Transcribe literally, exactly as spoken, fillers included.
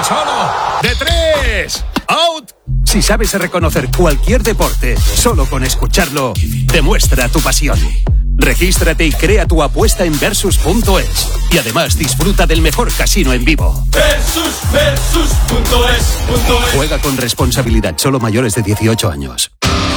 solo. De tres. Out. Si sabes reconocer cualquier deporte solo con escucharlo, demuestra tu pasión. Regístrate y crea tu apuesta en Versus punto es. Y además disfruta del mejor casino en vivo. Versus, Versus punto es. Juega con responsabilidad, solo mayores de dieciocho años.